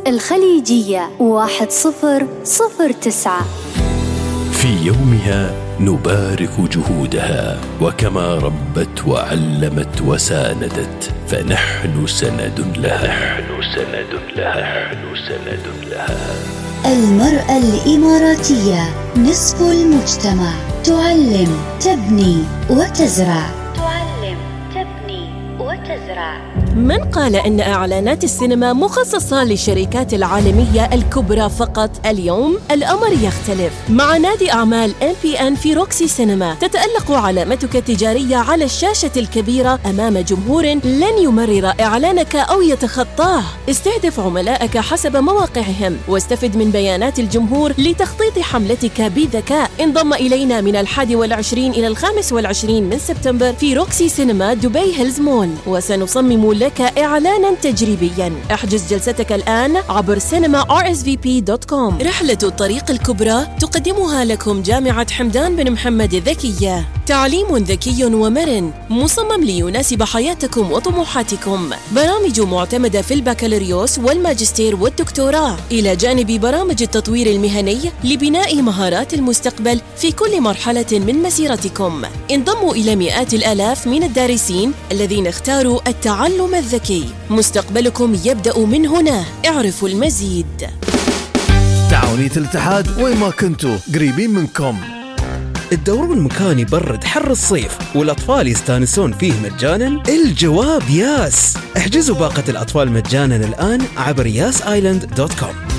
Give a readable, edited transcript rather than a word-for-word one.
الخليجية 1009. في يومها نبارك جهودها، وكما ربت وعلمت وساندت فنحن سند لها. المرأة الإماراتية نصف المجتمع، تعلم، تبني وتزرع. من قال إن إعلانات السينما مخصصة للشركات العالمية الكبرى فقط؟ اليوم الأمر يختلف. مع نادي أعمال MPN في روكسي سينما تتألق علامتك التجارية على الشاشة الكبيرة أمام جمهور لن يمرر إعلانك أو يتخطاه. استهدف عملائك حسب مواقعهم واستفد من بيانات الجمهور لتخطيط حملتك بذكاء. انضم إلينا من 21 إلى 25 من سبتمبر في روكسي سينما دبي هيلز مول، وسنصمم لك إعلانا تجريبيا. احجز جلستك الآن عبر cinema.rsvp.com. رحلة الطريق الكبرى تقدمها لكم جامعة حمدان بن محمد الذكية. تعليم ذكي ومرن مصمم ليناسب حياتكم وطموحاتكم. برامج معتمدة في البكالوريوس والماجستير والدكتوراه، إلى جانب برامج التطوير المهني لبناء مهارات المستقبل في كل مرحلة من مسيرتكم. انضموا إلى مئات الآلاف من الدارسين الذين اختاروا التعلم الذكي. مستقبلكم يبدأ من هنا. اعرفوا المزيد. تعاونية الاتحاد، وين ما كنتوا قريبين منكم. الدورون مكان يبرد حر الصيف والأطفال يستانسون فيه مجانا؟ الجواب ياس. احجزوا باقة الأطفال مجانا الآن عبر yasisland.com.